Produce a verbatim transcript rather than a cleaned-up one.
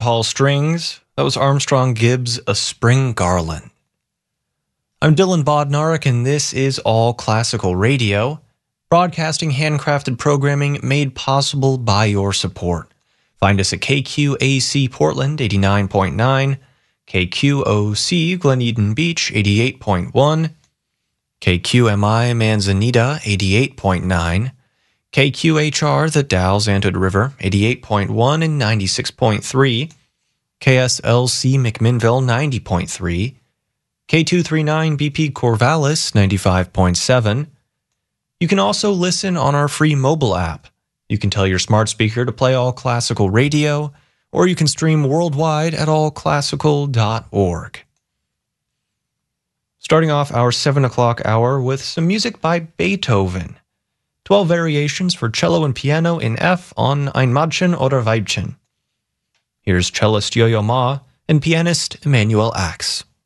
Paul Strings. That was Armstrong Gibbs' A Spring Garland. I'm Dylan Bodnarik, and this is All Classical Radio, broadcasting handcrafted programming made possible by your support. Find us at K Q A C Portland eighty-nine point nine, K Q O C Glen Eden Beach eighty-eight point one, K Q M I Manzanita eighty-eight point nine, K Q H R The Dalles Antioch River eighty-eight point one and ninety-six point three, K S L C McMinnville ninety point three, K two thirty-nine B P Corvallis ninety-five point seven. You can also listen on our free mobile app. You can tell your smart speaker to play All Classical Radio, or you can stream worldwide at all classical dot org. Starting off our seven o'clock hour with some music by Beethoven. twelve variations for cello and piano in F on Ein Mädchen oder Weibchen. Here's cellist Yo-Yo Ma and pianist Emanuel Ax.